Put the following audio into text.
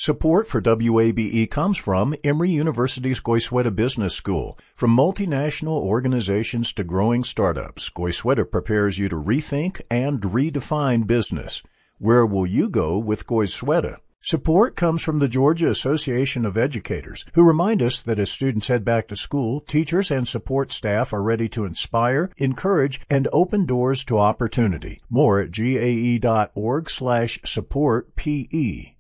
Support for WABE comes from Emory University's Goizueta Business School. From multinational organizations to growing startups, Goizueta prepares you to rethink and redefine business. Where will you go with Goizueta? Support comes from the Georgia Association of Educators, who remind us that as students head back to school, teachers and support staff are ready to inspire, encourage, and open doors to opportunity. More at gae.org/supportpe.